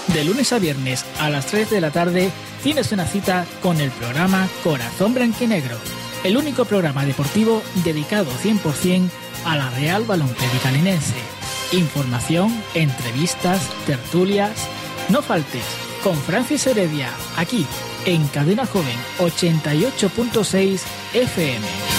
De lunes a viernes a las 3 de la tarde tienes una cita con el programa Corazón Blanquinegro, el único programa deportivo dedicado 100% a la Real Balompié Linense. Información, entrevistas, tertulias. No faltes con Francis Heredia, aquí en Cadena Joven 88.6 FM.